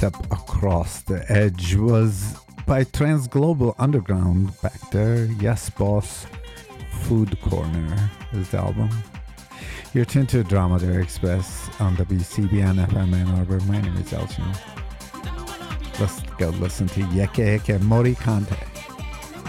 Step Across the Edge was by Transglobal Underground back there. Yes Boss, Food Corner is the album. You're tuned to Dromedary Express on WCBN FM Ann Arbor. My name is Elton. Let's go listen to Yeke Yeke Morikante.